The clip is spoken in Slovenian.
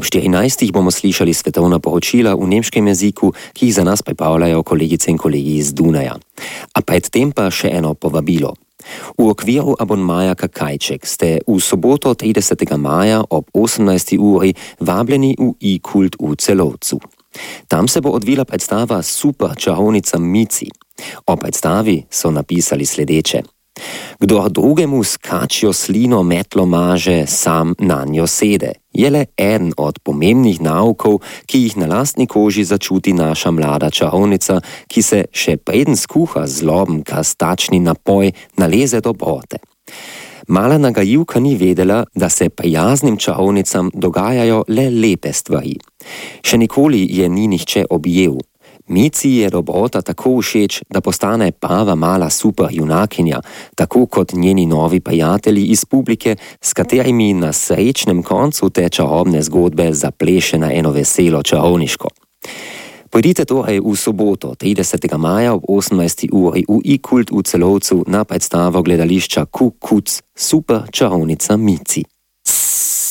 Ob 14 bomo slišali svetovna poročila v nemškem jeziku, ki jih za nas pripravljajo kolegice in kolegi iz Dunaja. A predtem pa še eno povabilo. V okviru abonmaja Kakajček ste v soboto 30. maja ob 18. uri vabljeni v i-kult v Celovcu. Tam se bo odvila predstava Super čarovnica Mici. O predstavi so napisali sledeče. Kdor drugemu s kačjo slino metlo maže, sam nanjo sede, je le eden od pomembnih naukov, ki jih na lastni koži začuti naša mlada čarovnica, ki se še preden skuha zloben kastačni napoj, naleze dobrote. Mala nagajivka ni vedela, da se prijaznim čarovnicam dogajajo le lepe stvari. Še nikoli je ni nihče objel. Mici je dobrota tako všeč, da postane prava mala super junakinja, tako kot njeni novi prijatelji iz publike, s katerimi na srečnem koncu te čarobne zgodbe zapleše na eno veselo čarovniško. Pojdite torej v soboto, 30. maja ob 18. uri v i-kult v Celovcu na predstavo gledališča Kukuc Super čarovnica Mici.